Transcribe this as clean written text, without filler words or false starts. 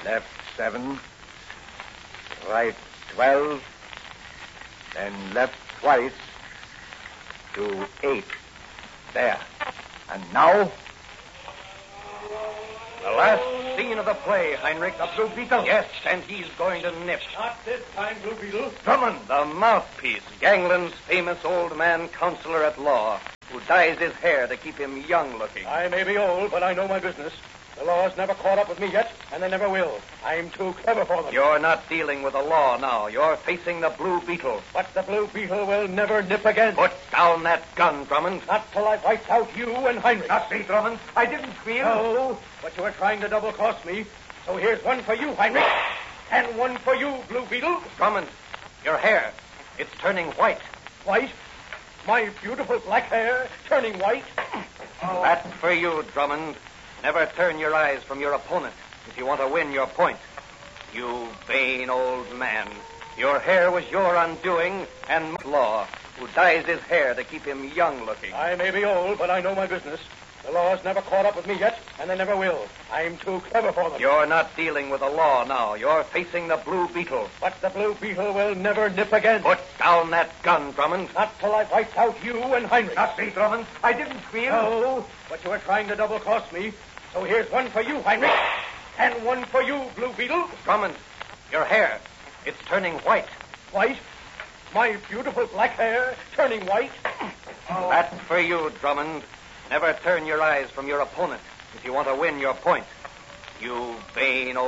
Left 7. Right 12. Then left twice to 8. There. And now... The last scene of the play, Heinrich. The Blue Beetle? Yes, and he's going to nip. Not this time, Blue Beetle. Drummond, the mouthpiece, Gangland's famous old man counselor at law, who dyes his hair to keep him young-looking. I may be old, but I know my business. The law's never caught up with me yet, and they never will. I'm too clever for them. You're not dealing with the law now. You're facing the Blue Beetle. But the Blue Beetle will never nip again. Put down that gun, Drummond. Not till I've wiped out you and Heinrich. Not me, Drummond. I didn't feel... No, but you were trying to double-cross me. So here's one for you, Heinrich. And one for you, Blue Beetle. Drummond, your hair, it's turning white. White? My beautiful black hair turning white? Oh. That's for you, Drummond. Never turn your eyes from your opponent if you want to win your point. You vain old man. Your hair was your undoing, and law, who dyes his hair to keep him young-looking. I may be old, but I know my business. The law's never caught up with me yet, and they never will. I'm too clever for them. You're not dealing with the law now. You're facing the Blue Beetle. But the Blue Beetle will never nip again. Put down that gun, Drummond. Not till I've wiped out you and Heinrich. Not me, Drummond. I didn't feel... No, but you were trying to double-cross me. So here's one for you, Heinrich. And one for you, Blue Beetle. Drummond, your hair, it's turning white. White? My beautiful black hair turning white? Oh. That's for you, Drummond. Never turn your eyes from your opponent if you want to win your point. You vain old...